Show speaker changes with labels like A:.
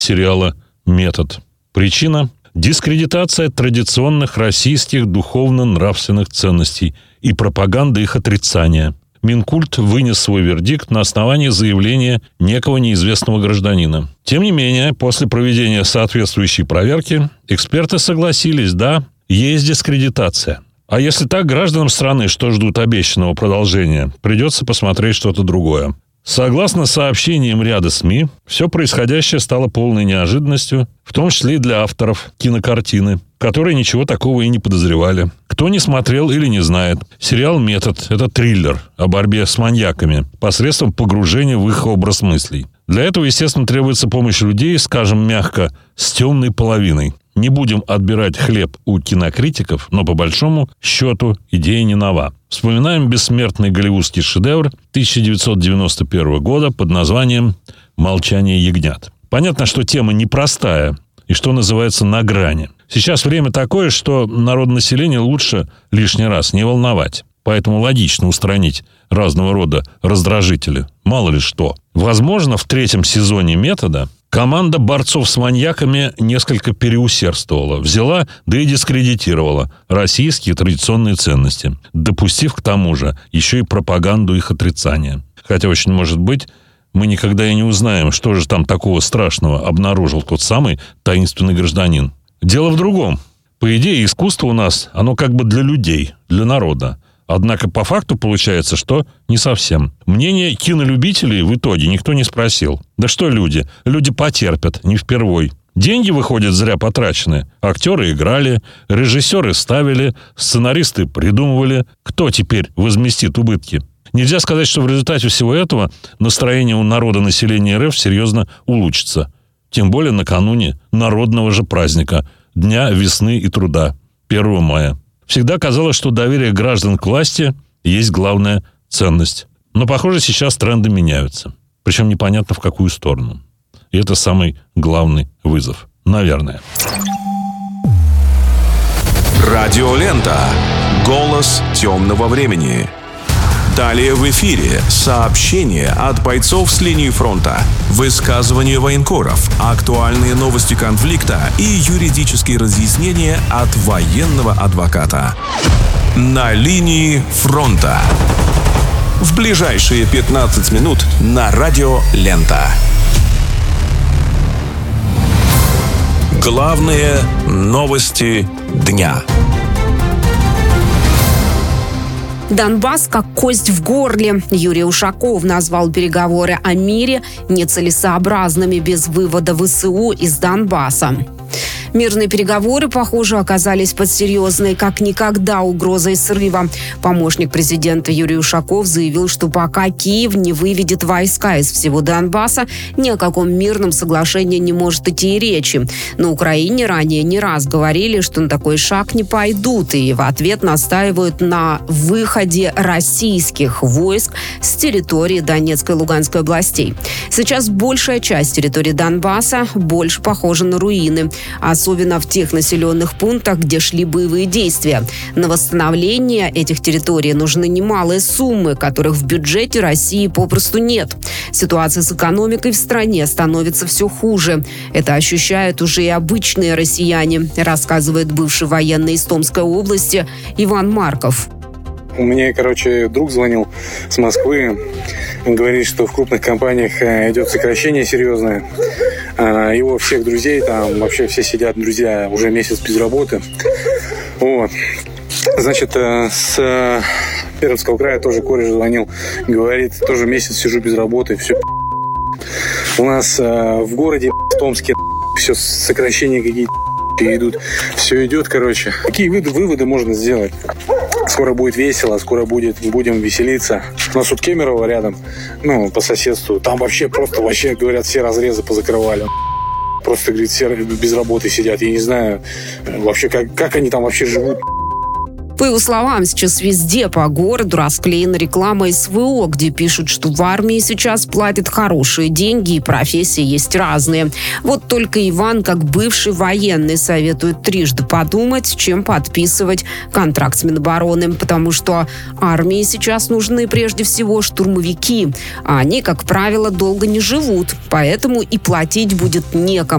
A: сериала «Метод». Причина – дискредитация традиционных российских духовно-нравственных ценностей и пропаганда их отрицания. Минкульт вынес свой вердикт на основании заявления некого неизвестного гражданина. Тем не менее, после проведения соответствующей проверки, эксперты согласились, да, есть дискредитация. А если так, гражданам страны, что ждут обещанного продолжения, придется посмотреть что-то другое. Согласно сообщениям ряда СМИ, все происходящее стало полной неожиданностью, в том числе и для авторов кинокартины, которые ничего такого и не подозревали. Кто не смотрел или не знает, сериал «Метод» — это триллер о борьбе с маньяками посредством погружения в их образ мыслей. Для этого, естественно, требуется помощь людей, скажем мягко, с темной половиной. Не будем отбирать хлеб у кинокритиков, но по большому счету идея не нова. Вспоминаем бессмертный голливудский шедевр 1991 года под названием «Молчание ягнят». Понятно, что тема непростая и, что называется, на грани. Сейчас время такое, что народонаселение лучше лишний раз не волновать. Поэтому логично устранить разного рода раздражители. Мало ли что. Возможно, в 3-м сезоне «Метода» команда борцов с маньяками несколько переусердствовала, взяла, да и дискредитировала российские традиционные ценности, допустив к тому же еще и пропаганду их отрицания. Хотя очень может быть, мы никогда и не узнаем, что же там такого страшного обнаружил тот самый таинственный гражданин. Дело в другом. По идее, искусство у нас, оно как бы для людей, для народа. Однако по факту получается, что не совсем. Мнение кинолюбителей в итоге никто не спросил. Да что люди? Люди потерпят, не впервой. Деньги, выходят, зря потрачены. Актеры играли, режиссеры ставили, сценаристы придумывали. Кто теперь возместит убытки? Нельзя сказать, что в результате всего этого настроение у народа населения РФ серьезно улучшится. Тем более накануне народного же праздника – Дня весны и труда, 1 мая. Всегда казалось, что доверие граждан к власти есть главная ценность. Но, похоже, сейчас тренды меняются. Причем непонятно в какую сторону. И это самый главный вызов. Наверное.
B: Радиолента. Голос темного времени. Далее в эфире сообщения от бойцов с линии фронта, высказывания военкоров, актуальные новости конфликта и юридические разъяснения от военного адвоката. На линии фронта. В ближайшие 15 минут на Радио Лента. Главные новости дня.
C: Донбасс как кость в горле. Юрий Ушаков назвал переговоры о мире нецелесообразными без вывода ВСУ из Донбасса. Мирные переговоры, похоже, оказались под серьезной, как никогда, угрозой срыва. Помощник президента Юрий Ушаков заявил, что пока Киев не выведет войска из всего Донбасса, ни о каком мирном соглашении не может идти и речи. На Украине ранее не раз говорили, что на такой шаг не пойдут, и в ответ настаивают на выходе российских войск с территории Донецкой и Луганской областей. Сейчас большая часть территории Донбасса больше похожа на руины, особенно в тех населенных пунктах, где шли боевые действия. На восстановление этих территорий нужны немалые суммы, которых в бюджете России попросту нет. Ситуация с экономикой в стране становится все хуже. Это ощущают уже и обычные россияне, рассказывает бывший военный из Томской области Иван Марков.
D: Мне, друг звонил с Москвы, говорит, что в крупных компаниях идет сокращение серьезное. Его всех друзей, там вообще все сидят, друзья, уже месяц без работы. Вот. Значит, с Пермского края тоже кореш звонил, говорит, тоже месяц сижу без работы, все. У нас в городе, в Томске, все сокращения какие-то идут, все идет, Какие выводы можно сделать? Скоро будет весело, скоро будем веселиться. У нас тут Кемерово рядом, по соседству. Там вообще, говорят, все разрезы позакрывали. Просто, говорит, все без работы сидят. Я не знаю, вообще, как они там вообще живут.
C: По его словам, сейчас везде по городу расклеена реклама СВО, где пишут, что в армии сейчас платят хорошие деньги и профессии есть разные. Вот только Иван, как бывший военный, советует трижды подумать, чем подписывать контракт с Минобороны, потому что армии сейчас нужны прежде всего штурмовики, а они, как правило, долго не живут, поэтому и платить будет некому.